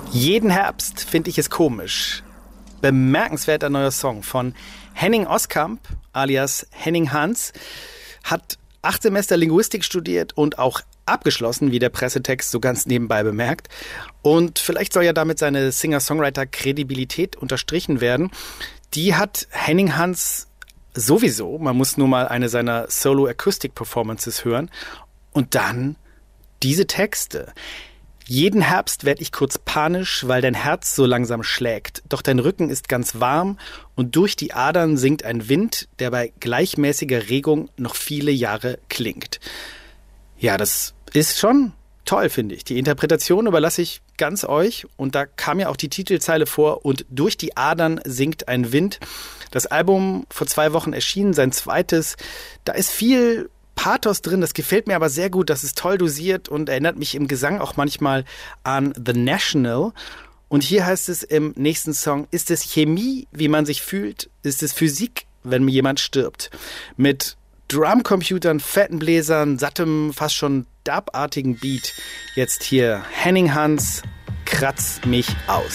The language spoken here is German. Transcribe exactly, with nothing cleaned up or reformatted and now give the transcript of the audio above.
Jeden Herbst finde ich es komisch. Bemerkenswerter neuer Song von Henning Oskamp alias Henning Hans. Hat acht Semester Linguistik studiert und auch abgeschlossen, wie der Pressetext so ganz nebenbei bemerkt. Und vielleicht soll ja damit seine Singer-Songwriter-Kredibilität unterstrichen werden. Die hat Henning Hans sowieso. Man muss nur mal eine seiner Solo-Acoustic-Performances hören. Und dann diese Texte. Jeden Herbst werd ich kurz panisch, weil dein Herz so langsam schlägt. Doch dein Rücken ist ganz warm und durch die Adern singt ein Wind, der bei gleichmäßiger Regung noch viele Jahre klingt. Ja, das ist schon toll, finde ich. Die Interpretation überlasse ich ganz euch. Und da kam ja auch die Titelzeile vor. Und durch die Adern singt ein Wind. Das Album vor zwei Wochen erschienen, sein zweites. Da ist viel Pathos drin, das gefällt mir aber sehr gut, das ist toll dosiert und erinnert mich im Gesang auch manchmal an The National. Und hier heißt es im nächsten Song, ist es Chemie, wie man sich fühlt? Ist es Physik, wenn jemand stirbt? Mit Drumcomputern, fetten Bläsern, sattem, fast schon Dub-artigen Beat. Jetzt hier Henning Hans, Kratz mich aus.